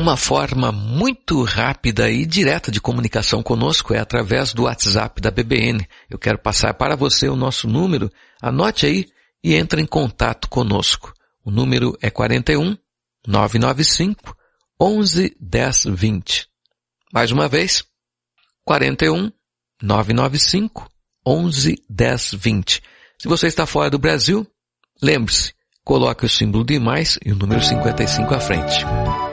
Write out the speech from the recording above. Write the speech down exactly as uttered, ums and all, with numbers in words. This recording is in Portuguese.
Uma forma muito rápida e direta de comunicação conosco é através do WhatsApp da B B N. Eu quero passar para você o nosso número, anote aí e entre em contato conosco. O número é quarenta e um, nove nove cinco, onze, dez, vinte. Mais uma vez, quarenta e um, nove nove cinco, onze, dez, vinte. Se você está fora do Brasil, lembre-se, coloque o símbolo de mais e o número cinquenta e cinco à frente.